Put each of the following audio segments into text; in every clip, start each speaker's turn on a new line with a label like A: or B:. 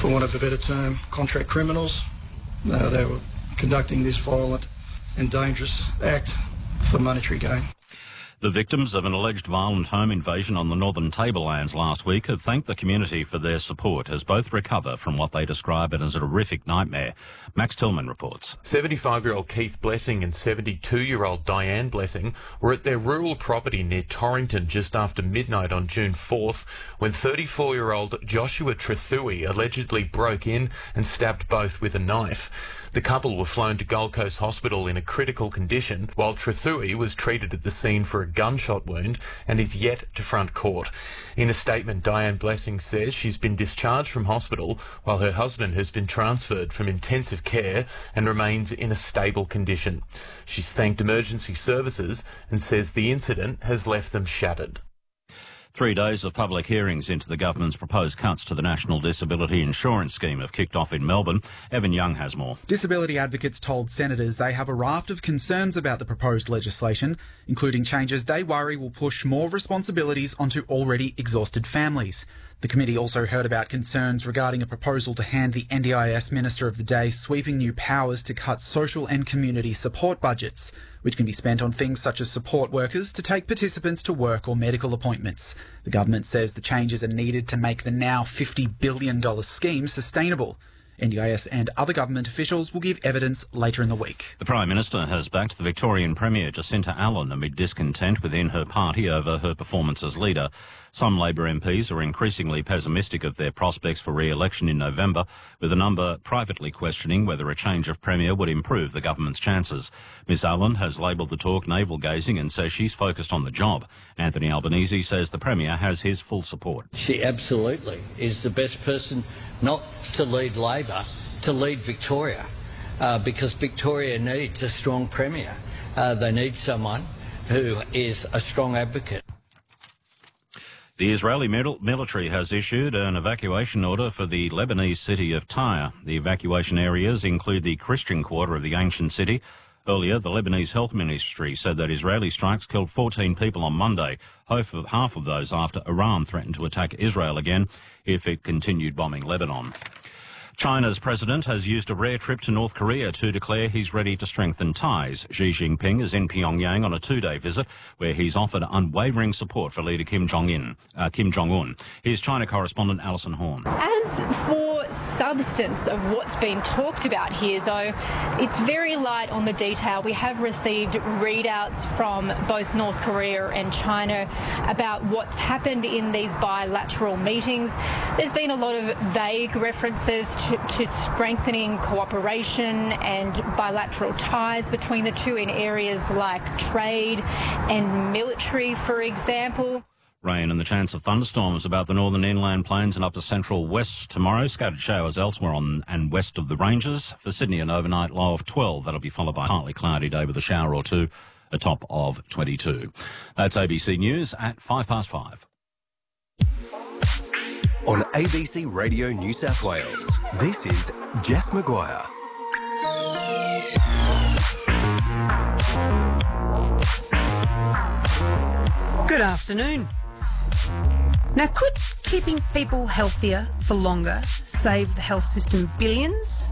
A: for want of a better term, contract criminals. They were conducting this violent and dangerous act for monetary gain.
B: The victims of an alleged violent home invasion on the Northern Tablelands last week have thanked the community for their support as both recover from what they describe as a horrific nightmare. Max Tillman reports.
C: 75-year-old Keith Blessing and 72-year-old Diane Blessing were at their rural property near Torrington just after midnight on June 4th when 34-year-old Joshua Trethui allegedly broke in and stabbed both with a knife. The couple were flown to Gold Coast Hospital in a critical condition, while Trethui was treated at the scene for a gunshot wound and is yet to front court. In a statement, Diane Blessing says she's been discharged from hospital while her husband has been transferred from intensive care and remains in a stable condition. She's thanked emergency services and says the incident has left them shattered.
B: 3 days of public hearings into the government's proposed cuts to the National Disability Insurance Scheme have kicked off in Melbourne. Evan Young has more.
D: Disability advocates told senators they have a raft of concerns about the proposed legislation, including changes they worry will push more responsibilities onto already exhausted families. The committee also heard about concerns regarding a proposal to hand the NDIS Minister of the Day sweeping new powers to cut social and community support budgets, which can be spent on things such as support workers to take participants to work or medical appointments. The government says the changes are needed to make the now $50 billion scheme sustainable. NDIS and other government officials will give evidence later in the week.
B: The Prime Minister has backed the Victorian Premier Jacinta Allen amid discontent within her party over her performance as leader. Some Labor MPs are increasingly pessimistic of their prospects for re-election in November, with a number privately questioning whether a change of Premier would improve the government's chances. Ms Allen has labelled the talk navel-gazing and says she's focused on the job. Anthony Albanese says the Premier has his full support.
E: She absolutely is the best person not to lead Labor, to lead Victoria, because Victoria needs a strong Premier. They need someone who is a strong advocate.
B: The Israeli military has issued an evacuation order for the Lebanese city of Tyre. The evacuation areas include the Christian quarter of the ancient city. Earlier, the Lebanese Health Ministry said that Israeli strikes killed 14 people on Monday, half of those after Iran threatened to attack Israel again if it continued bombing Lebanon. China's president has used a rare trip to North Korea to declare he's ready to strengthen ties. Xi Jinping is in Pyongyang on a 2-day visit where he's offered unwavering support for leader Kim Jong-un. Here's China correspondent Alison Horn.
F: As for substance of what's been talked about here, though, it's very light on the detail. We have received readouts from both North Korea and China about what's happened in these bilateral meetings. There's been a lot of vague references to strengthening cooperation and bilateral ties between the two in areas like trade and military, for example.
B: Rain and the chance of thunderstorms about the northern inland plains and up to central west tomorrow. Scattered showers elsewhere on and west of the ranges. For Sydney, an overnight low of 12. That'll be followed by a partly cloudy day with a shower or two, a top of 22. That's ABC News at 5:05.
G: On ABC Radio New South Wales, this is Jess Maguire.
H: Good afternoon. Now, could keeping people healthier for longer save the health system billions?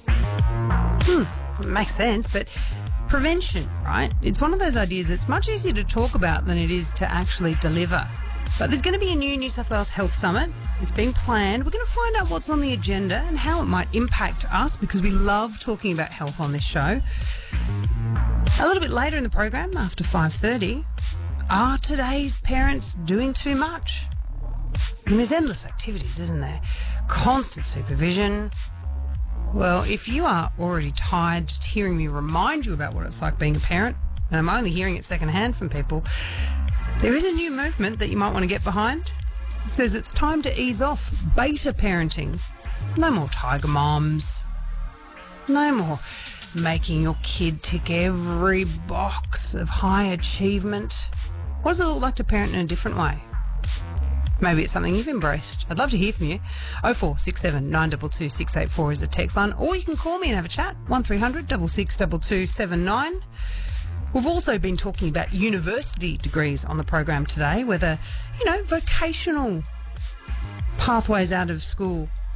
H: Makes sense, but prevention, right? It's one of those ideas that's much easier to talk about than it is to actually deliver. But there's going to be a new New South Wales Health Summit. It's being planned. We're going to find out what's on the agenda and how it might impact us, because we love talking about health on this show. A little bit later in the program, after 5:30, are today's parents doing too much? I mean, there's endless activities, isn't there? Constant supervision. Well, if you are already tired just hearing me remind you about what it's like being a parent, and I'm only hearing it secondhand from people, there is a new movement that you might want to get behind. It says it's time to ease off beta parenting. No more tiger moms. No more making your kid tick every box of high achievement. What does it look like to parent in a different way? Maybe it's something you've embraced. I'd love to hear from you. 0467 922 684 is the text line, or you can call me and have a chat. 1300 662279. We've also been talking about university degrees on the program today, whether, vocational pathways out of school